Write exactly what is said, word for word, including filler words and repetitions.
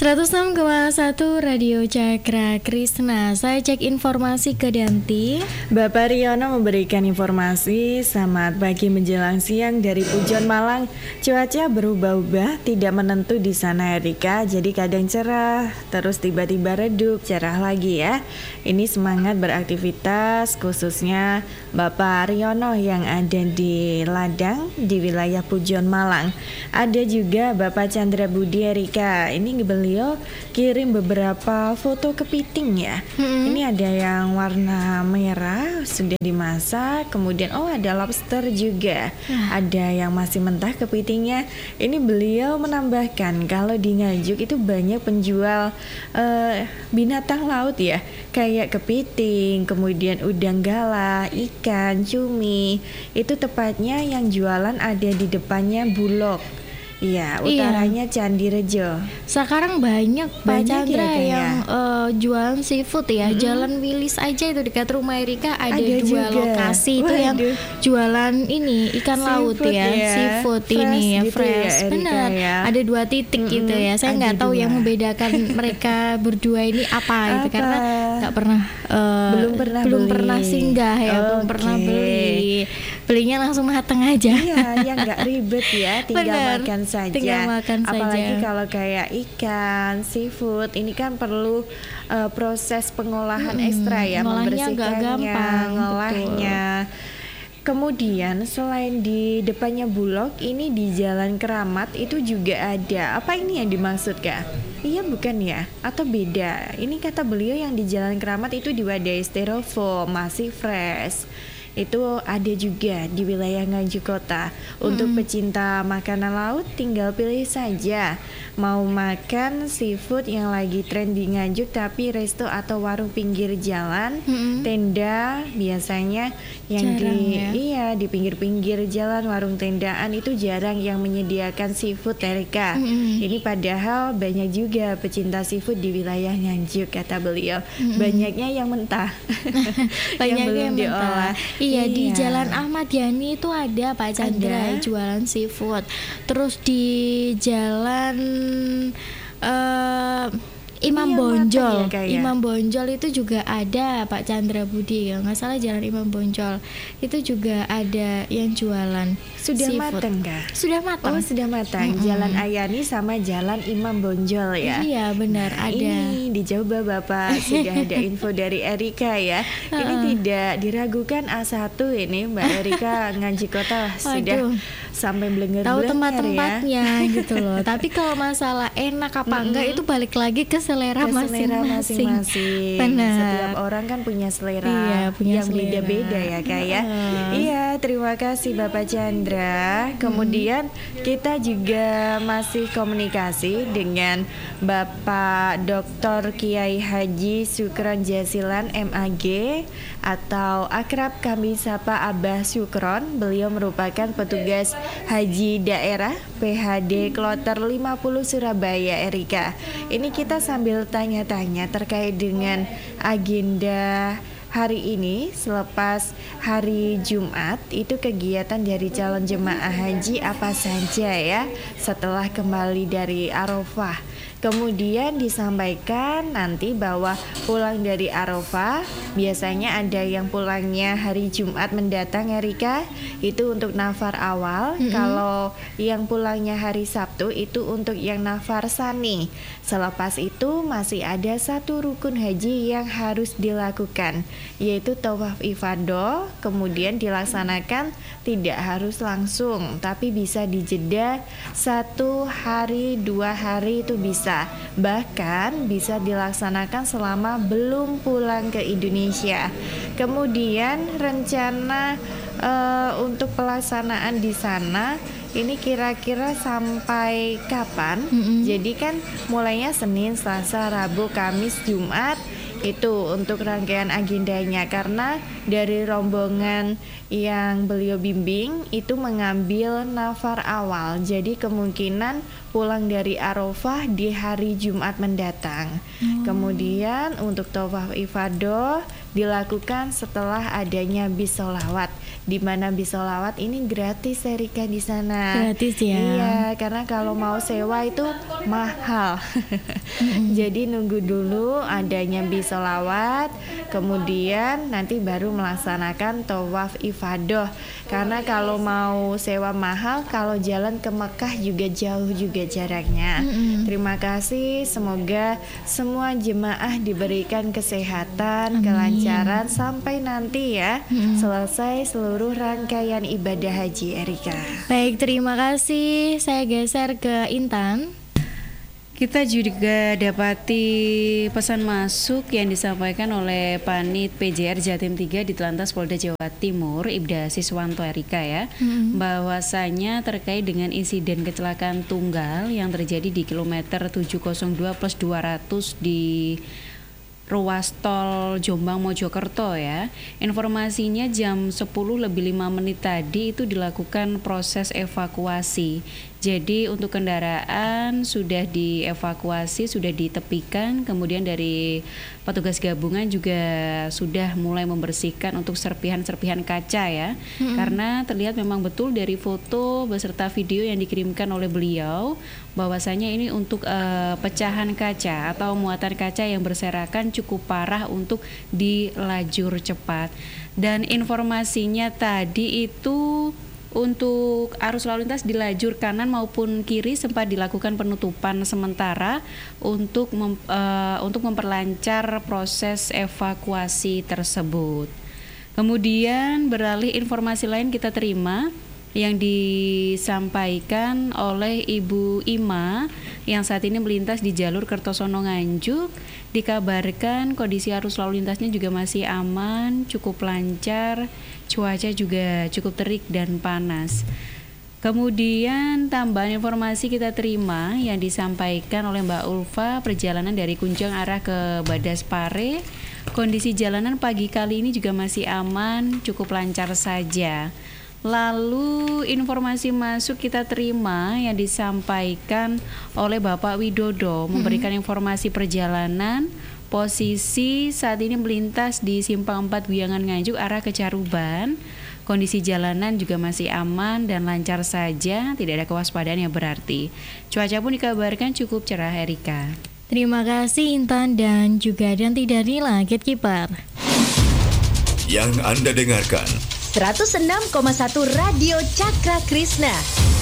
seratus enam koma satu Radio Cakra Krisna. Saya cek informasi ke Danti. Bapak Riono memberikan informasi selamat pagi menjelang siang dari Pujon Malang. Cuaca berubah-ubah, tidak menentu di sana Erika. Jadi kadang cerah, terus tiba-tiba redup, cerah lagi ya. Ini semangat beraktivitas khususnya Bapak Riono yang ada di Ladang di wilayah Pujon Malang. Ada juga Bapak Chandra Budi Erika. Ini beliau kirim beberapa foto kepiting ya. Hmm. Ini ada yang warna merah sudah dimasak, kemudian oh ada lobster juga. Hmm. Ada yang masih mentah kepitingnya. Ini beliau menambahkan kalau di Nganjuk itu banyak penjual uh, binatang laut ya, kayak kepiting, kemudian udang galah, ikan, cumi. Itu tepatnya yang jualan ada di depannya Bulog. Iya, utaranya iya. Candi Rejo. Sekarang banyak Pak Chandra ya, yang uh, jualan seafood ya. Mm-hmm. Jalan Wilis aja itu dekat rumah Erika ada, ada dua juga. Lokasi. Waduh. Itu yang jualan ini ikan seafood laut ya, ya. Seafood fresh ini ya, gitu fresh. Ya, benar. Ya. Ada dua titik mm-hmm. gitu ya. Saya nggak tahu dua. Yang membedakan mereka berdua ini apa, apa? Gitu karena nggak pernah uh, belum pernah belum beli. pernah singgah ya, okay. belum pernah beli. Belinya langsung mateng aja. Iya, yang nggak ribet ya, tinggal bener. makan saja. Tinggal makan apalagi saja. Kalau kayak ikan, seafood ini kan perlu uh, proses pengolahan hmm, ekstra ya, membersihkannya, ngolahnya. Kemudian selain di depannya Bulog, ini di Jalan Keramat itu juga ada. Apa ini yang dimaksud Kak? Iya bukan ya? Atau beda? Ini kata beliau yang di Jalan Keramat itu diwadahi styrofoam, masih fresh. Itu ada juga di wilayah Nganjuk Kota. Untuk hmm. pecinta makanan laut tinggal pilih saja mau makan seafood yang lagi tren di Nganjuk tapi resto atau warung pinggir jalan, hmm. tenda biasanya yang jarang, di ya? Iya di pinggir-pinggir jalan warung tendaan itu jarang yang menyediakan seafood Erika. Hmm. Ini padahal banyak juga pecinta seafood di wilayah Nganjuk kata beliau. Hmm. Banyaknya yang mentah. Banyak yang belum yang diolah. Iya, iya di Jalan Ahmad Yani itu ada Pak Chandra ada. Jualan seafood. Terus di Jalan uh, Imam Bonjol, ya, Imam Bonjol itu juga ada Pak Chandra Budi, nggak salah Jalan Imam Bonjol itu juga ada yang jualan. Sudah seafood. Matang kah? Sudah matang. Oh sudah matang. Mm-hmm. Jalan Ayani sama Jalan Imam Bonjol ya. Iya benar nah, ada. Ini dicoba Bapak sudah ada info dari Erika ya. Ini tidak diragukan A satu ini Mbak Erika Nganjuk Kota sudah sampai blenger-blenger tahu tempat-tempatnya ya. Gitu loh. Tapi kalau masalah enak apa mm-hmm. enggak itu balik lagi ke selera masing-masing. masing-masing. Benar. Setiap orang kan punya selera iya, punya yang selera. Beda-beda ya kayak. Uh. Iya, terima kasih Bapak Chandra. Kemudian hmm. kita juga masih komunikasi dengan Bapak Doktor Kiai Haji Sukron Jasilan M A G atau akrab kami sapa Abah Sukron. Beliau merupakan petugas haji daerah P H D Kloter lima puluh Surabaya Erika. Ini kita sambil tanya-tanya terkait dengan agenda hari ini selepas hari Jumat itu kegiatan dari calon jemaah haji apa saja ya setelah kembali dari Arafah. Kemudian disampaikan nanti bahwa pulang dari Arafah biasanya ada yang pulangnya hari Jumat mendatang Erika itu untuk nafar awal. Mm-hmm. Kalau yang pulangnya hari Sabtu itu untuk yang nafar sani. Selepas itu masih ada satu rukun haji yang harus dilakukan yaitu tawaf ifadah, kemudian dilaksanakan tidak harus langsung tapi bisa dijeda satu hari dua hari itu bisa. Bahkan bisa dilaksanakan selama belum pulang ke Indonesia. Kemudian rencana uh, untuk pelaksanaan di sana ini kira-kira sampai kapan? Mm-hmm. Jadi kan mulainya Senin, Selasa, Rabu, Kamis, Jumat itu untuk rangkaian agendanya karena dari rombongan yang beliau bimbing itu mengambil nafar awal, jadi kemungkinan pulang dari Arafah di hari Jumat mendatang. hmm. Kemudian untuk tawaf ifadah dilakukan setelah adanya bis sholawat, di mana bis sholawat ini gratis Erika di sana. Gratis ya. Iya, karena kalau mau sewa itu mahal. Jadi nunggu dulu adanya bis sholawat, kemudian nanti baru melaksanakan tawaf ifadah. Karena kalau mau sewa mahal, kalau jalan ke Mekah juga jauh juga jaraknya. Mm-hmm. Terima kasih, semoga semua jemaah diberikan kesehatan, Amin. Kelancaran sampai nanti ya mm-hmm. selesai seluruh rangkaian ibadah haji Erika. Baik, terima kasih. Saya geser ke Intan. Kita juga dapati pesan masuk yang disampaikan oleh Panit P J R Jatim tiga di Telantas Polda Jawa Timur, Ibda Siswanto Erika ya, hmm. bahwasanya terkait dengan insiden kecelakaan tunggal yang terjadi di kilometer tujuh nol dua plus dua ratus di ruas tol Jombang Mojokerto ya. Informasinya jam sepuluh lebih lima menit tadi itu dilakukan proses evakuasi. Jadi untuk kendaraan sudah dievakuasi, sudah ditepikan, kemudian dari petugas gabungan juga sudah mulai membersihkan untuk serpihan-serpihan kaca ya. Mm-hmm. Karena terlihat memang betul dari foto beserta video yang dikirimkan oleh beliau bahwasanya ini untuk uh, pecahan kaca atau muatan kaca yang berserakan cukup parah untuk di lajur cepat. Dan informasinya tadi itu untuk arus lalu lintas di lajur kanan maupun kiri sempat dilakukan penutupan sementara untuk mem, uh, untuk memperlancar proses evakuasi tersebut. Kemudian beralih informasi lain kita terima yang disampaikan oleh Ibu Ima yang saat ini melintas di jalur Kertosono Nganjuk. Dikabarkan kondisi arus lalu lintasnya juga masih aman, cukup lancar, cuaca juga cukup terik dan panas. Kemudian tambahan informasi kita terima yang disampaikan oleh Mbak Ulfa, perjalanan dari Kunjang arah ke Badaspare. Kondisi jalanan pagi kali ini juga masih aman, cukup lancar saja. Lalu informasi masuk kita terima yang disampaikan oleh Bapak Widodo memberikan informasi perjalanan. Posisi saat ini melintas di Simpang empat Guyangan Nganjuk arah ke Caruban. Kondisi jalanan juga masih aman dan lancar saja, tidak ada kewaspadaan yang berarti. Cuaca pun dikabarkan cukup cerah Erika. Terima kasih Intan dan juga Danti Danila Gatekeeper. Yang Anda dengarkan seratus enam koma satu Radio Cakra Krishna.